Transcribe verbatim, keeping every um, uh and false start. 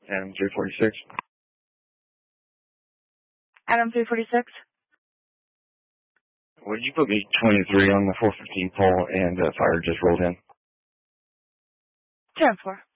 Adam three forty-six. Adam three forty-six. Would you put me twenty-three on the four fifteen pole and uh, fire just rolled in? ten four.